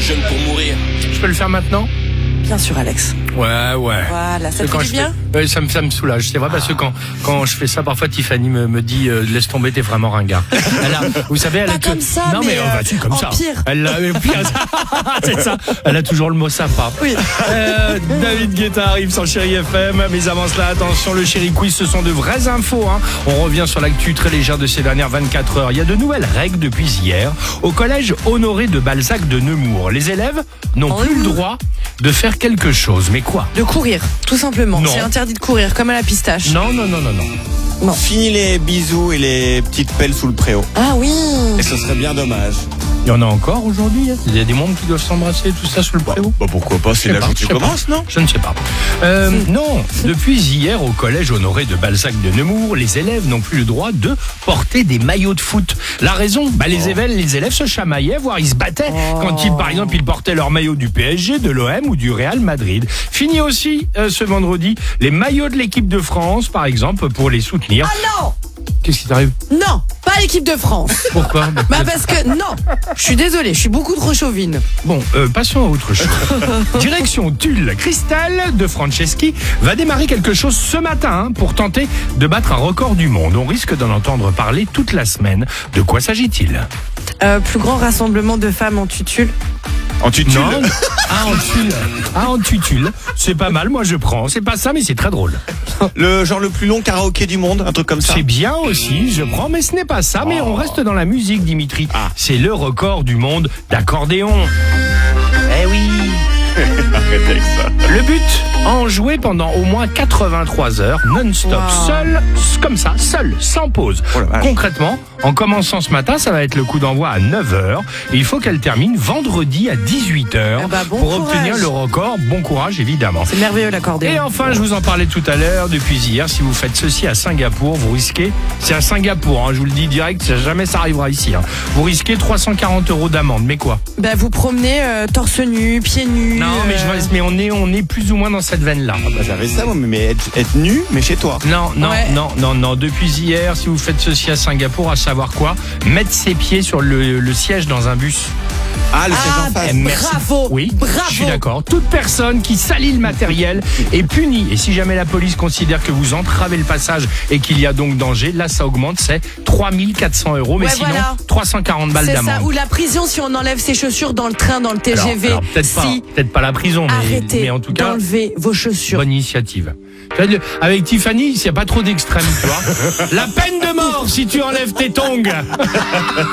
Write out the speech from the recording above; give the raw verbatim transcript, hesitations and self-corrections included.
jeune pour mourir. Je peux le faire maintenant ? Bien sûr, Alex. Ouais, ouais. Voilà, ça te Quand fait du je bien fais- ouais, ça me, ça me soulage. C'est vrai, parce que quand, quand je fais ça, parfois Tiffany me, me dit euh, laisse tomber, t'es vraiment ringard. Elle a, vous savez, elle Pas a que- comme ça, non, mais, mais, euh, euh, vas-y, comme en ça. pire. Elle a, euh, pire. C'est ça. Elle a toujours le mot sympa. Oui. Euh, David Guetta arrive sur Chéri F M. Mais avant cela, attention, le Chéri Quiz, ce sont de vraies infos. Hein. On revient sur l'actu très légère de ces dernières vingt-quatre heures. Il y a de nouvelles règles depuis hier au collège Honoré de Balzac de Nemours. Les élèves n'ont Oh. plus le droit de faire quelque chose. Mais quoi ? De courir, tout simplement. Non. C'est interdit de courir, comme à la pistache. Non, non, non, non, non. Non. Fini les bisous et les petites pelles sous le préau. Ah oui. Et ce serait bien dommage. Il y en a encore aujourd'hui. Hein. Il y a des membres qui doivent s'embrasser, tout ça sous le préau. Bah pourquoi pas, c'est Je sais là pas, où tu je sais commences, non? Je ne sais pas. Euh, non, depuis hier au collège Honoré de Balzac de Nemours, les élèves n'ont plus le droit de porter des maillots de foot. La raison, bah les, élèves, les élèves se chamaillaient, voire ils se battaient Oh. quand ils, par exemple, ils portaient leur maillot du P S G, de l'O M ou du Real Madrid. Fini aussi euh, ce vendredi les maillots de l'équipe de France, par exemple, pour les soutenir. Ah non. Qu'est-ce qui t'arrive? Non, pas l'équipe de France. Pourquoi? Bah parce que non, je suis désolée, je suis beaucoup trop chauvine. Bon, euh, passons à autre chose. Direction Tulle. Christelle de Franceschi va démarrer quelque chose ce matin hein, pour tenter de battre un record du monde. On risque d'en entendre parler toute la semaine. De quoi s'agit-il? Euh, plus grand rassemblement de femmes en tutule. En tutule. Non, ah en tulle. Ah en tutule. C'est pas mal, moi je prends. C'est pas ça, mais c'est très drôle. Le genre le plus long karaoké du monde, un truc comme ça. C'est bien aussi, je prends, mais ce n'est pas ça. Mais on reste dans la musique, Dimitri. Ah. C'est le record du monde d'accordéon. Eh oui. Arrête avec ça. Le but, en jouer pendant au moins quatre-vingt-trois heures, non-stop, Wow. seul, comme ça, seul, sans pause. Oh la vache. Concrètement, en commençant ce matin, ça va être le coup d'envoi à neuf heures. Et il faut qu'elle termine vendredi à dix-huit heures Ah bah, bon pour courage. obtenir le record. Bon courage, évidemment. C'est merveilleux l'accordéon. Et enfin, je vous en parlais tout à l'heure, depuis hier, si vous faites ceci à Singapour, vous risquez, c'est à Singapour, hein, je vous le dis direct, jamais ça arrivera ici, hein. Vous risquez trois cent quarante euros d'amende. Mais quoi? Bah vous promenez euh, torse nu, pieds nus. Non, mais, je euh, vois, mais on est, on est plus ou moins dans cette veine-là. Ah bah j'avais ça, moi, mais être, être nu, mais chez toi. Non, non, Ouais. non, non, non. Depuis hier, si vous faites ceci à Singapour, à savoir quoi? Mettre ses pieds sur le, le siège dans un bus. Ah, le Ah, siège en face. Eh, merci. bravo, Oui, bravo. je suis d'accord. Toute personne qui salit le matériel est punie. Et si jamais la police considère que vous entravez le passage et qu'il y a donc danger, là, ça augmente, c'est trois mille quatre cents euros. Mais Ouais, sinon, voilà. trois cent quarante balles C'est d'amende. ça, ou la prison si on enlève ses chaussures dans le train, dans le T G V. Alors, alors, peut-être pas, si, peut-être pas la prison, mais, arrêtez mais en tout cas, d'enlever vos chaussures. bonne initiative. Avec Tiffany, il n'y a pas trop d'extrêmes, tu vois. La peine de mort si tu enlèves tes tongs.